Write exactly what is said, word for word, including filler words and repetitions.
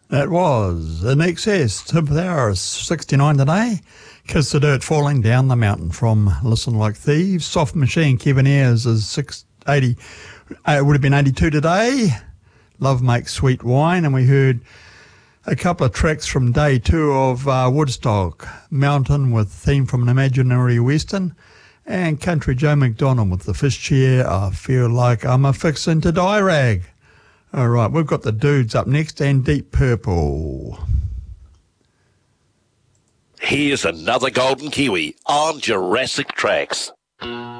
That was In Excess. Tim Power is sixty-nine today. Kiss the Dirt Falling Down the Mountain from Listen Like Thieves. Soft Machine, Kevin Ayers is six eighty. Uh, it would have been eighty-two today. Love Makes Sweet Wine. And we heard a couple of tracks from day two of uh, Woodstock. Mountain with theme from an Imaginary Western. And Country Joe McDonald with the Fish Chair. I feel like I'm a fixin' to die rag. All right, we've got the Dudes up next and Deep Purple. Here's another Golden Kiwi on Jurassic Tracks.